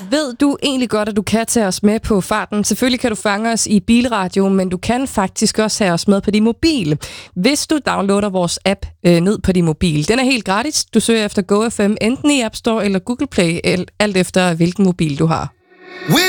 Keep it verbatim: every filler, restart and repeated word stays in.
Ved du egentlig godt, at du kan tage os med på farten? Selvfølgelig kan du fange os i bilradio, men du kan faktisk også have os med på din mobil, hvis du downloader vores app øh, ned på din mobil. Den er helt gratis. Du søger efter GoFM enten i App Store eller Google Play, alt efter hvilken mobil du har.